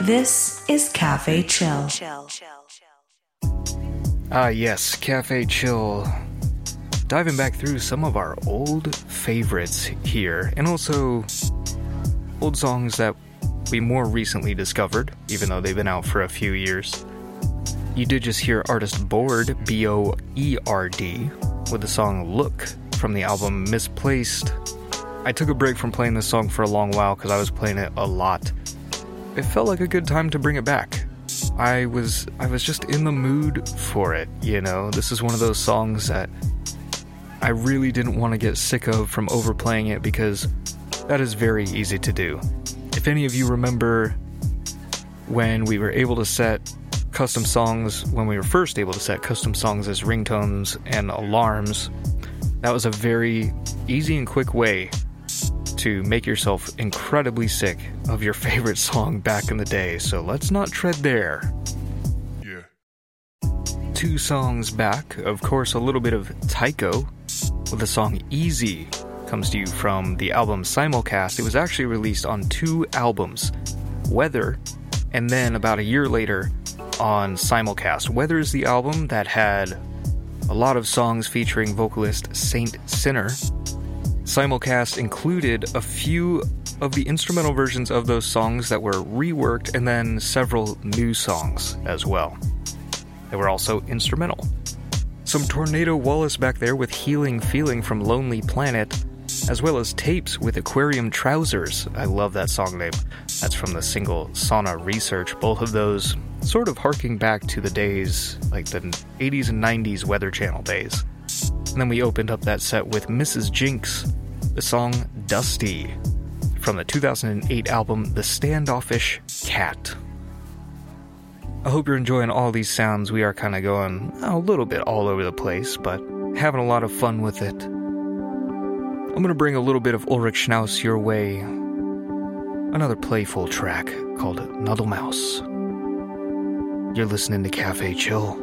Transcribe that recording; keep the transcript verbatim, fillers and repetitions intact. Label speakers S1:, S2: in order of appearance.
S1: This is Cafe Chill.
S2: Ah, yes, Cafe Chill. Diving back through some of our old favorites here, and also old songs that we more recently discovered, even though they've been out for a few years. You did just hear artist Bored, B O E R D, with the song Look from the album Misplaced. I took a break from playing this song for a long while because I was playing it a lot. It felt like a good time to bring it back. I was I was just in the mood for it, you know? This is one of those songs that I really didn't want to get sick of from overplaying it because that is very easy to do. If any of you remember when we were able to set custom songs, when we were first able to set custom songs as ringtones and alarms, that was a very easy and quick way to make yourself incredibly sick of your favorite song back in the day, so let's not tread there.
S3: Yeah.
S2: Two songs back, of course, a little bit of Tycho with the song Easy comes to you from the album Simulcast. It was actually released on two albums, Weather, and then about a year later on Simulcast. Weather is the album that had a lot of songs featuring vocalist Saint Sinner. Simulcast included a few of the instrumental versions of those songs that were reworked, and then several new songs as well. They were also instrumental. Some Tornado Wallace back there with Healing Feeling from Lonely Planet, as well as Tapes with Aquarium Trousers. I love that song name. That's from the single Sauna Research. Both of those sort of harking back to the days, like the eighties and nineties Weather Channel days. And then we opened up that set with Missus Jinx, the song Dusty, from the two thousand eight album The Standoffish Cat. I hope you're enjoying all these sounds. We are kind of going a little bit all over the place, but having a lot of fun with it. I'm going to bring a little bit of Ulrich Schnauz your way. Another playful track called Nuddle Mouse. You're listening to Cafe Chill.